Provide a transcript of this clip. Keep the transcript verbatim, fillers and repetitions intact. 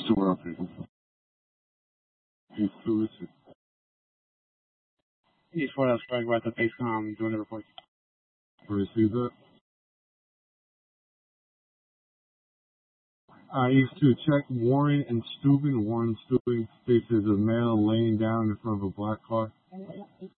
to where I'm He's still listening. East four, that's correct. We're at the base com doing the report. Receive that. Uh, East two, check Warren and Steuben. Warren Steuben states there's a male laying down in front of a black car.